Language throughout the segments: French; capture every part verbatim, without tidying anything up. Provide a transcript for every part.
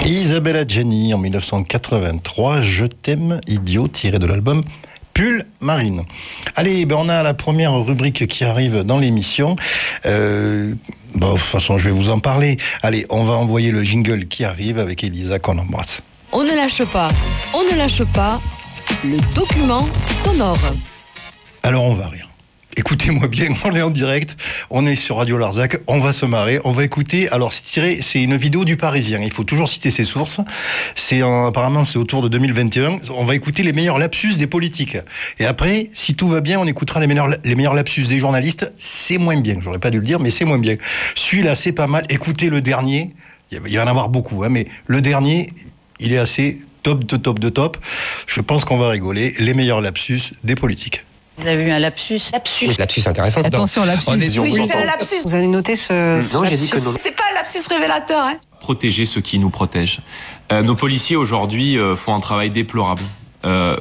Isabelle Adjani en dix-neuf cent quatre-vingt-trois, Je t'aime, idiot, tiré de l'album Pull Marine. Allez, ben on a la première rubrique qui arrive dans l'émission. Euh, bon, de toute façon, je vais vous en parler. Allez, on va envoyer le jingle qui arrive avec Elisa qu'on embrasse. On ne lâche pas, on ne lâche pas, le document sonore. Alors on va rire. Écoutez-moi bien, on est en direct, on est sur Radio Larzac, on va se marrer, on va écouter. Alors c'est tiré, c'est une vidéo du Parisien, il faut toujours citer ses sources. C'est en, apparemment c'est autour de deux mille vingt et un. On va écouter les meilleurs lapsus des politiques. Et après, si tout va bien, on écoutera les meilleurs, les meilleurs lapsus des journalistes. C'est moins bien, j'aurais pas dû le dire, mais c'est moins bien. Celui-là, c'est pas mal. Écoutez le dernier, il va y en avoir beaucoup, hein, mais le dernier, il est assez top de top de top. Je pense qu'on va rigoler. Les meilleurs lapsus des politiques. Vous avez eu un lapsus. Lapsus. Oui, lapsus intéressant. Attention, lapsus. Oui, j'ai fait un lapsus. Vous avez noté ce, ce Non, j'ai lapsus. dit que non. C'est pas un lapsus révélateur, hein. Protéger ceux qui nous protègent. Euh, nos policiers aujourd'hui euh, font un travail déplorable. Euh,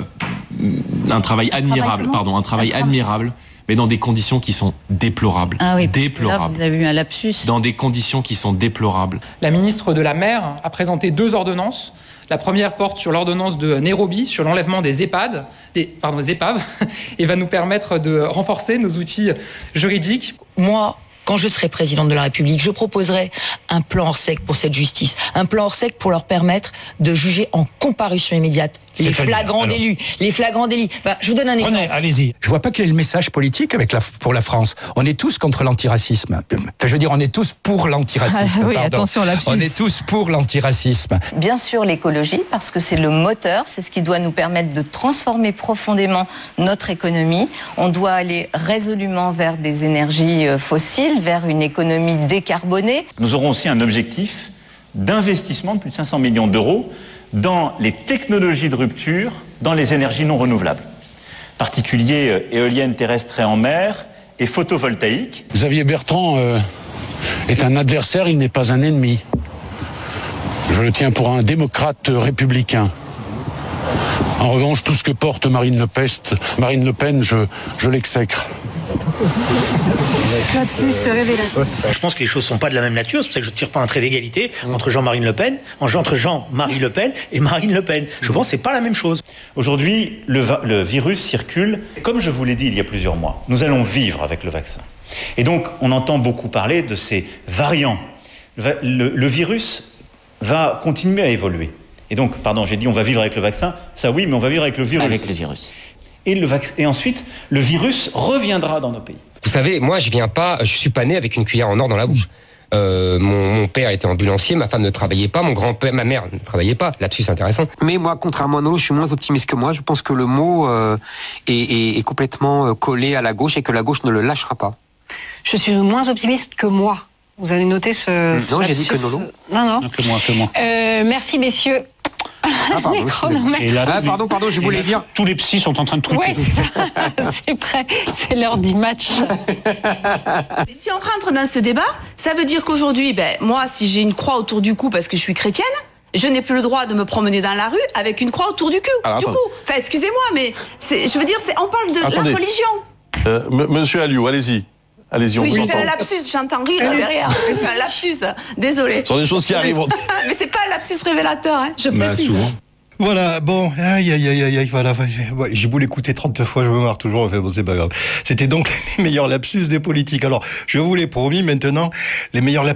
un travail Un admirable, travail pardon, un travail Un travail- admirable, mais dans des conditions qui sont déplorables. Ah oui, parce que là, déplorables. vous avez eu un lapsus. Dans des conditions qui sont déplorables. La ministre de la Mer a présenté deux ordonnances. La première porte sur l'ordonnance de Nairobi, sur l'enlèvement des EHPAD, des, pardon, des épaves, et va nous permettre de renforcer nos outils juridiques. Moi, quand je serai présidente de la République, je proposerai un plan hors sec pour cette justice. Un plan hors sec pour leur permettre de juger en comparution immédiate les C'est-à-dire, flagrants alors délits. Les flagrants délits. Enfin, je vous donne un exemple. Prenez, allez-y. Je vois pas quel est le message politique avec la, pour la France. On est tous contre l'antiracisme. Enfin, je veux dire, on est tous pour l'antiracisme. Ah, oui, pardon. attention, lapsus. On est tous pour l'antiracisme. Bien sûr l'écologie, parce que c'est le moteur, c'est ce qui doit nous permettre de transformer profondément notre économie. On doit aller résolument vers des énergies euh, fossiles, vers une économie décarbonée. Nous aurons aussi un objectif d'investissement de plus de cinq cents millions d'euros dans les technologies de rupture, dans les énergies non renouvelables. En particulier euh, éoliennes terrestres et en mer et photovoltaïques. Xavier Bertrand euh, est un adversaire, il n'est pas un ennemi. Je le tiens pour un démocrate républicain. En revanche, tout ce que porte Marine Le Pen, Marine Le Pen, je, je l'exècre. Lapsus révélateur. Je pense que les choses ne sont pas de la même nature, c'est pour ça que je ne tire pas un trait d'égalité entre Jean-Marine Le Pen, entre Jean-Marie Le Pen et Marine Le Pen. Je pense que ce n'est pas la même chose. Aujourd'hui, le, va- le virus circule. Comme je vous l'ai dit il y a plusieurs mois, nous allons vivre avec le vaccin. Et donc, on entend beaucoup parler de ces variants. Le, va- le- le virus va continuer à évoluer. Et donc, pardon, j'ai dit on va vivre avec le vaccin. Ça oui, mais on va vivre avec le virus. Avec le virus. Et, le vac- et ensuite, le virus reviendra dans nos pays. Vous savez, moi, je viens pas, je suis pas né avec une cuillère en or dans la bouche. Euh, mon, mon père était ambulancier, ma femme ne travaillait pas, mon grand-père, ma mère ne travaillait pas. Là-dessus, c'est intéressant. Mais moi, contrairement à Nolo, je suis moins optimiste que moi. Je pense que le mot euh, est, est, est complètement euh, collé à la gauche et que la gauche ne le lâchera pas. Je suis moins optimiste que moi. Vous avez noté ce... ce Non, j'ai dit lapsus. que Nolo. Non, non. Que moi, que moi. Euh, merci, messieurs. Ah, pardon, Les chronomètres. Et là, Ah, tous- pardon, pardon, je voulais et là, dire... tous les psys sont en train de truquer. Oui, c'est ça. C'est prêt. C'est l'heure du match. Mais si on rentre dans ce débat, ça veut dire qu'aujourd'hui, ben, moi, si j'ai une croix autour du cou parce que je suis chrétienne, je n'ai plus le droit de me promener dans la rue avec une croix autour du cou. Alors, du attendez. coup. Enfin, excusez-moi, mais c'est, je veux dire, c'est, on parle de Attendez. la religion. Euh, m- Monsieur Alliot, allez-y. Allez-y, on Oui, vous j'ai fait entend. un lapsus, j'entends rire là, derrière. J'ai fait un lapsus, désolé. Ce sont des choses qui arrivent. Mais c'est pas un lapsus révélateur, hein, je précise. Voilà, bon, aïe, aïe, aïe, aïe, aïe, voilà, ouais, j'ai beau l'écouter trente fois, je me marre toujours, enfin bon, c'est pas grave. C'était donc les meilleurs lapsus des politiques. Alors, je vous l'ai promis, maintenant, les meilleurs lapsus